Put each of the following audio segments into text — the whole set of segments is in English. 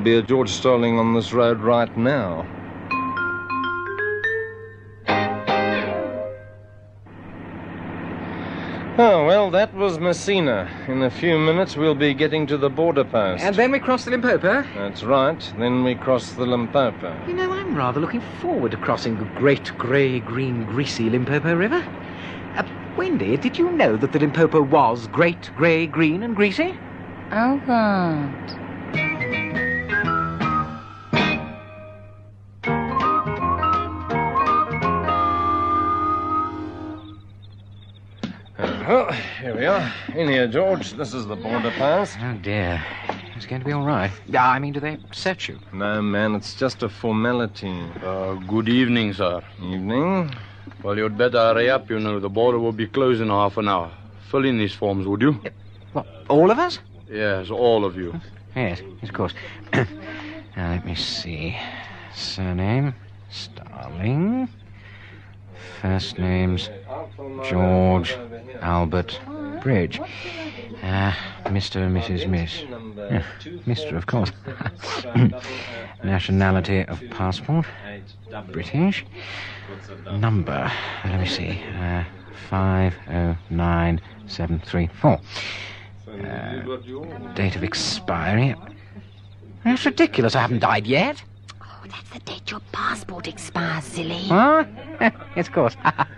be a George strolling on this road right now. Oh, well, that was Messina. In a few minutes, we'll be getting to the border post. And then we cross the Limpopo? That's right. Then we cross the Limpopo. You know, I'm rather looking forward to crossing the great grey, green, greasy Limpopo River. Wendy, did you know that the Limpopo was great, grey, green and greasy? Oh, God. Well, here we are. In here, George. This is the border post. Oh, dear. It's going to be all right. I mean, do they search you? No, man, it's just a formality. Good evening, sir. Evening. Well, you'd better hurry up, you know. The border will be closed in half an hour. Fill in these forms, would you? What, all of us? Yes, all of you. Yes, of course. Now, let me see. Surname, Starling. First names, George Albert Bridge. Mr. and Mrs. Miss. Yeah, Mr., of course. Nationality of passport, British. Number, let me see, 509734. Date of expiry. That's ridiculous, I haven't died yet. Oh, that's the date your passport expires, silly. Huh? Yes, of course.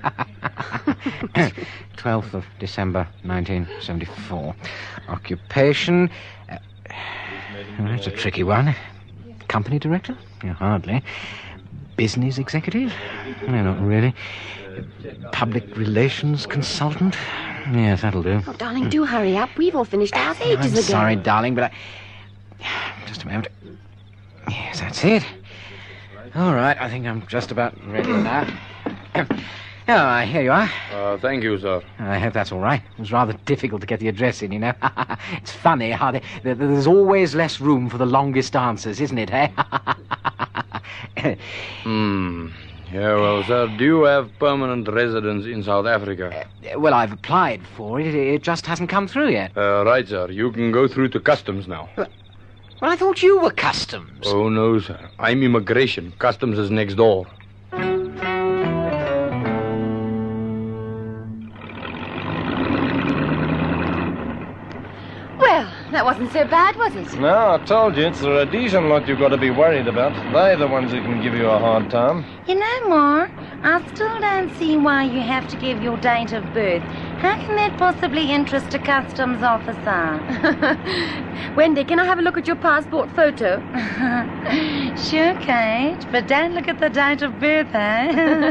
12th of December, 1974. Occupation. Well, that's a tricky one. Company director? Yeah, hardly. Business executive? No, not really. Public relations consultant? Yes, that'll do. Oh, darling, do hurry up. We've all finished ours ages ago. I'm sorry, darling, but just a moment. Yes, that's it. All right, I think I'm just about ready now. Oh, here you are. Thank you, sir. I hope that's all right. It was rather difficult to get the address in, you know. It's funny how there's always less room for the longest answers, isn't it, eh? Yeah, well, sir, do you have permanent residence in South Africa? Well, I've applied for it. It just hasn't come through yet. Right, sir. You can go through to customs now. Well, I thought you were customs. Oh, no, sir. I'm immigration. Customs is next door. Well, that wasn't so bad, was it? No, I told you, it's the Rhodesian lot you've got to be worried about. They're the ones who can give you a hard time. You know, Ma, I still don't see why you have to give your date of birth. How can that possibly interest a customs officer? Wendy, can I have a look at your passport photo? Sure, Kate, but don't look at the date of birth, eh?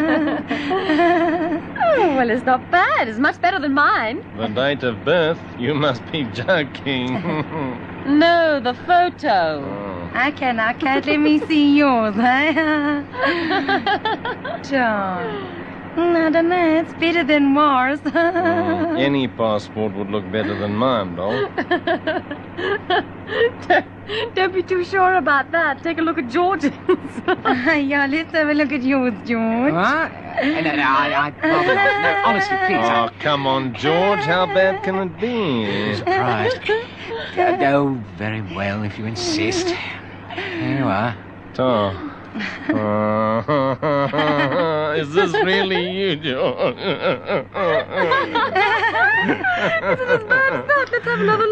Oh, well, it's not bad. It's much better than mine. The date of birth? You must be joking. No, the photo. Okay, now, Kate, let me see yours, eh? John. I don't know, it's better than Mars. Any passport would look better than mine, doll. Don't be too sure about that. Take a look at George's. Yeah, let's have a look at yours, George. What? No, honestly, please. Oh, come on, George. How bad can it be? Surprised. No, very well, if you insist. Here you are. Oh. Is this really you, George? This is as bad as that. Let's have another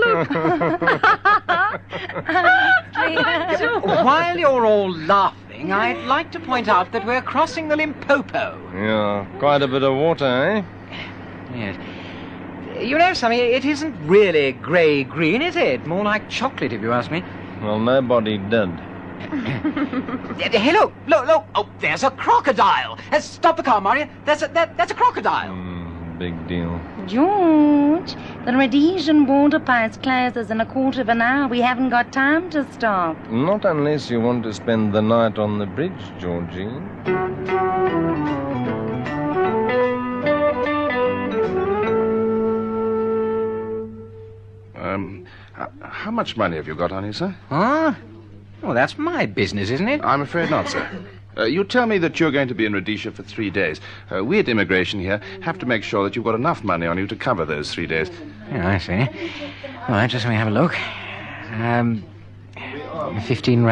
look. While you're all laughing, I'd like to point out that we're crossing the Limpopo. Yeah, quite a bit of water, eh? Yes. You know something, it isn't really grey-green, is it? More like chocolate, if you ask me. Well, nobody did. Hey, look. Oh, there's a crocodile. Stop the car, Maria. That's a crocodile. Big deal. George, the Rhodesian border post closes in a quarter of an hour. We haven't got time to stop. Not unless you want to spend the night on the bridge, Georgie. How much money have you got on you, sir? Huh? Well, that's my business, isn't it? I'm afraid not, sir. You tell me that you're going to be in Rhodesia for 3 days. We at immigration here have to make sure that you've got enough money on you to cover those 3 days. Yeah, I see. All right, just let me have a look. 15